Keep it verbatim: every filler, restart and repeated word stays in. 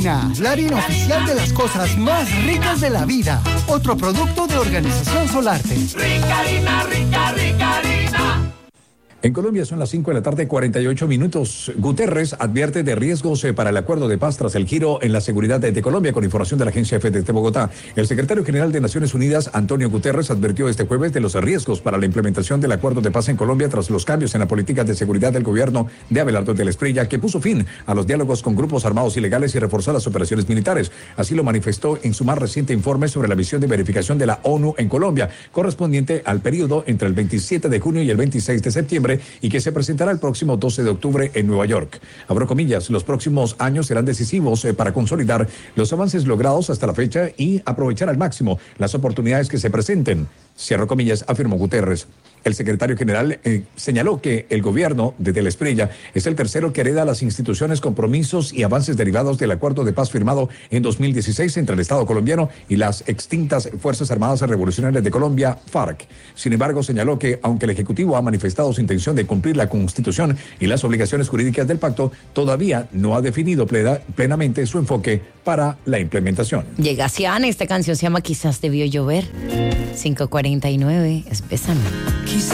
Harina, la harina oficial de las cosas más ricas de la vida. Otro producto de Organización Solarte. Rica harina, rica, rica harina. En Colombia son las cinco de la tarde, cuarenta y ocho minutos. Guterres advierte de riesgos para el acuerdo de paz tras el giro en la seguridad de, de Colombia, con información de la agencia F de Bogotá. El secretario general de Naciones Unidas, Antonio Guterres, advirtió este jueves de los riesgos para la implementación del acuerdo de paz en Colombia tras los cambios en la política de seguridad del gobierno de Abelardo del Espriella, que puso fin a los diálogos con grupos armados ilegales y reforzó las operaciones militares. Así lo manifestó en su más reciente informe sobre la misión de verificación de la ONU en Colombia, correspondiente al periodo entre el veintisiete de junio y el veintiséis de septiembre, y que se presentará el próximo doce de octubre en Nueva York. Abro comillas, los próximos años serán decisivos eh, para consolidar los avances logrados hasta la fecha y aprovechar al máximo las oportunidades que se presenten. Cierro comillas, afirmó Guterres. El secretario general eh, señaló que el gobierno de Del Espriella es el tercero que hereda a las instituciones, compromisos y avances derivados del acuerdo de paz firmado en dos mil dieciséis entre el Estado colombiano y las extintas Fuerzas Armadas Revolucionarias de Colombia, FARC. Sin embargo, señaló que aunque el Ejecutivo ha manifestado su intención de cumplir la Constitución y las obligaciones jurídicas del pacto, todavía no ha definido plena, plenamente su enfoque para la implementación. Llega Cian, esta canción se llama Quizás debió llover. cinco cuarenta y nueve, es Bésame.